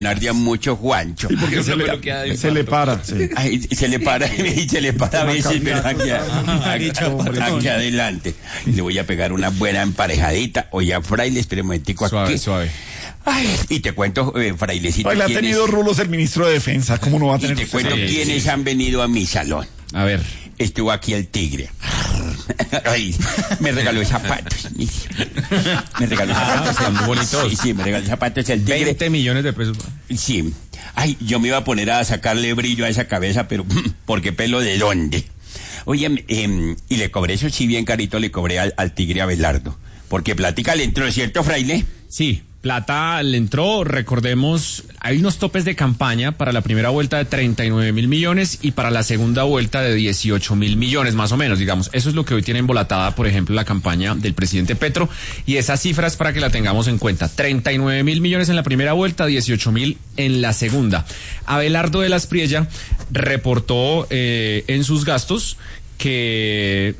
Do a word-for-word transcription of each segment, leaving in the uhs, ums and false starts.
Nardia mucho Juancho. Sí, porque se, le, se le para. Sí. Ay, se le para y se le para a veces, pero aquí, aquí, aquí adelante. Le voy a pegar una buena emparejadita. Oye, Fraile, espere un momentico aquí. Suave, suave. Ay, y te cuento, eh, Frailecito. Ay, le ha tenido rulos el ministro de Defensa. ¿Cómo no va a tener? Y te cuento sí, quiénes sí. han venido a mi salón. A ver. Estuvo aquí el tigre. Ay, me regaló zapatos. Me regaló zapatos. Ah, están muy bonitos. Sí, sí, me regaló zapatos el tigre. veinte millones de pesos. Sí. Ay, yo me iba a poner a sacarle brillo a esa cabeza, pero ¿por qué pelo de dónde? Oye, eh, y le cobré eso sí bien carito, le cobré al, al tigre Abelardo. Porque plática le entró, ¿cierto, Fraile? Sí. Plata le entró, recordemos, hay unos topes de campaña para la primera vuelta de treinta y nueve mil millones y para la segunda vuelta de dieciocho mil millones, más o menos, digamos. Eso es lo que hoy tiene embolatada, por ejemplo, la campaña del presidente Petro, y esas cifras para que la tengamos en cuenta. treinta y nueve mil millones en la primera vuelta, dieciocho mil en la segunda. Abelardo de las Priella reportó eh, en sus gastos que...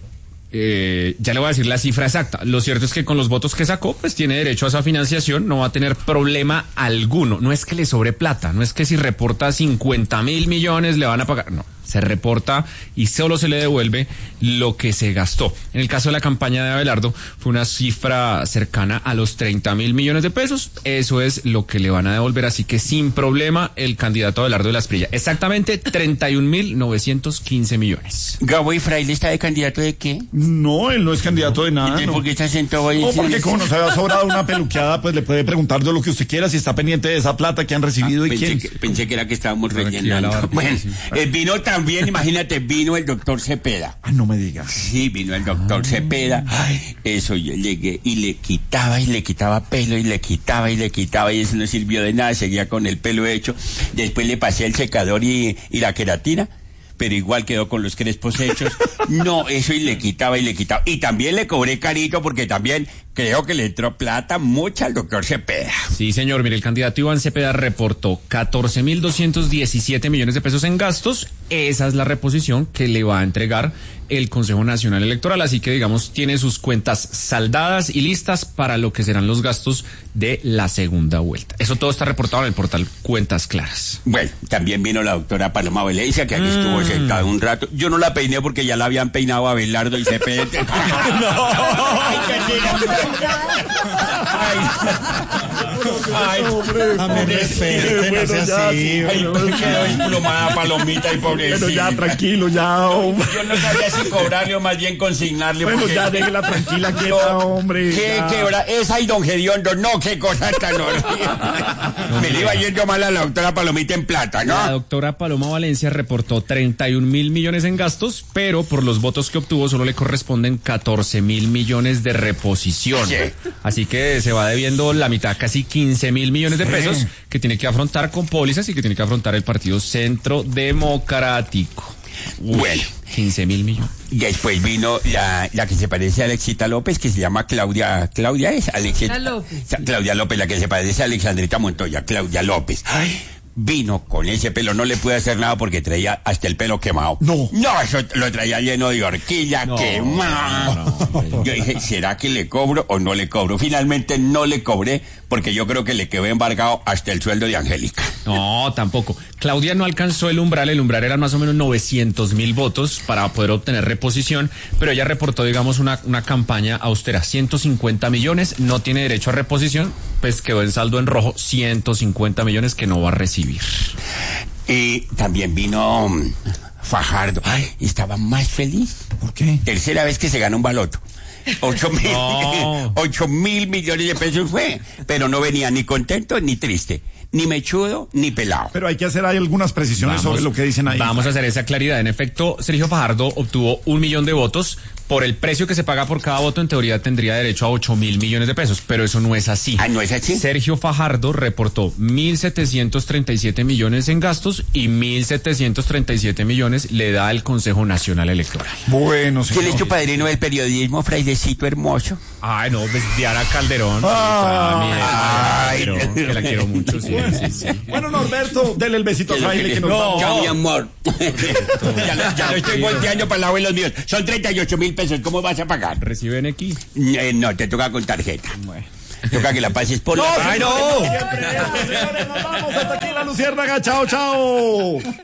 Eh, ya le voy a decir la cifra exacta. Lo cierto es que con los votos que sacó, pues tiene derecho a esa financiación, no va a tener problema alguno. No es que le sobre plata, no es que si reporta cincuenta mil millones le van a pagar, no. Se reporta y solo se le devuelve lo que se gastó. En el caso de la campaña de Abelardo, fue una cifra cercana a los treinta mil millones de pesos. Eso es lo que le van a devolver, así que sin problema el candidato Abelardo de las Priella. Exactamente treinta y un mil novecientos quince millones. ¿Gabo y Fraile está de candidato de qué? No, él no es candidato de nada. ¿Por qué está sentado ahí? No, porque como nos había sobrado una peluqueada, pues le puede preguntar de lo que usted quiera, si está pendiente de esa plata que han recibido ah, y pensé quién. Que, pensé que era que estábamos rellenando. Bueno, sí. eh, vino también, imagínate, vino el doctor Cepeda. Ah, no me diga. Sí, vino el doctor ah. Cepeda. Ay, eso yo llegué y le quitaba y le quitaba pelo y le quitaba y le quitaba y eso no sirvió de nada, seguía con el pelo hecho. Después le pasé el secador y, y la queratina, pero igual quedó con los crespos hechos. No, eso y le quitaba y le quitaba. Y también le cobré carito porque también creo que le entró plata mucha al doctor Cepeda. Sí, señor. Mire, el candidato Iván Cepeda reportó catorce mil doscientos diecisiete millones de pesos en gastos. Esa es la reposición que le va a entregar el Consejo Nacional Electoral. Así que, digamos, tiene sus cuentas saldadas y listas para lo que serán los gastos de la segunda vuelta. Eso todo está reportado en el portal Cuentas Claras. Bueno, también vino la doctora Paloma Valencia, que aquí mm. estuvo sentada un rato. Yo no la peiné porque ya la habían peinado a Abelardo y Cepeda. No. Ay, qué Ay, ay, hombre, respete, no sea así. Ay, quedó emplumada Palomita y pobrecita. Bueno, ya, tranquilo, ya, hombre. Yo no sabía si cobrarle o más bien consignarle. Bueno, porque... ya, déjela tranquila, quieta, no, hombre. ¿Qué quebra? Esa y don Gediondo, no, qué cosa tan horrible. Me le iba yendo mal a la doctora Palomita en plata, ¿no? La doctora Paloma Valencia reportó treinta y un mil millones en gastos, pero por los votos que obtuvo solo le corresponden catorce mil millones de reposición. Sí. Así que se va debiendo la mitad, casi quince mil millones de pesos, sí. que tiene que afrontar con pólizas y que tiene que afrontar el Partido Centro Democrático. Uy, bueno, quince mil millones. Y después vino la, la que se parece a Alexita López, que se llama Claudia. ¿Claudia es? Alexita López. Claudia López, la que se parece a Alexandrita Montoya, Claudia López. Ay. Vino con ese pelo, no le pude hacer nada porque traía hasta el pelo quemado. No. No, eso lo traía lleno de horquilla, no, quemado. No, no, Yo dije, ¿será que le cobro o no le cobro? Finalmente no le cobré porque yo creo que le quedó embargado hasta el sueldo de Angélica. No, tampoco. Claudia no alcanzó el umbral, el umbral eran más o menos novecientos mil votos para poder obtener reposición, pero ella reportó, digamos, una, una campaña austera, ciento cincuenta millones, no tiene derecho a reposición, pues quedó en saldo en rojo, ciento cincuenta millones que no va a recibir. Y también vino Fajardo. Ay, estaba más feliz. ¿Por qué? Tercera vez que se gana un baloto. Ocho mil, no. ocho mil millones de pesos fue, pero no venía ni contento ni triste, ni mechudo ni pelado. Pero hay que hacer ahí algunas precisiones vamos, sobre lo que dicen ahí. Vamos a hacer esa claridad. En efecto, Sergio Fajardo obtuvo un millón de votos. Por el precio que se paga por cada voto, en teoría tendría derecho a ocho mil millones de pesos, pero eso no es así. Ah, ¿no es así? Sergio Fajardo reportó mil setecientos treinta y siete millones en gastos y mil setecientos treinta y siete millones le da el Consejo Nacional Electoral. Bueno, señor. ¿Quién es tu padrino del periodismo, Frailecito hermoso? Ay, no, pues Diana Calderón. Ah, sí, Calderón, que la quiero mucho, sí, sí, sí. Bueno, Norberto, dele el besito a Fraile que nos no, ya, mi amor. ya, lo, ya lo estoy volteando para el lado de los míos. Son treinta y ocho mil pesos, ¿cómo vas a pagar? ¿Reciben aquí? Eh, no, te toca con tarjeta. Bueno. Toca que la pases por No, la... señores, no siempre eso, señores, nos vamos hasta aquí la Luciérnaga. Chao, chao.